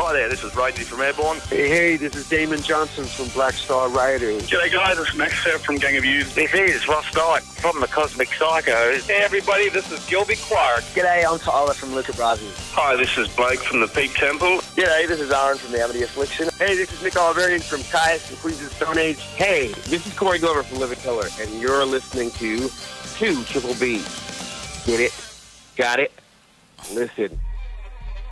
Hi there, this is Rosie from Airborne. Hey, this is Damon Johnson from Black Star Riders. G'day guys, it's Max here from Gang of Youths. This is Ross Knight from the Cosmic Psychos. Hey everybody, this is Gilby Clark. G'day, I'm Tyler from Luca Brasi. Hi, this is Blake from the Peak Temple. G'day, this is Aaron from the Amity Affliction. Hey, this is Nick Oliverian from Caius and Queens of the Stone Age. Hey, this is Corey Glover from Living Color, and you're listening to 2 Triple B. Get it? Got it? Listen.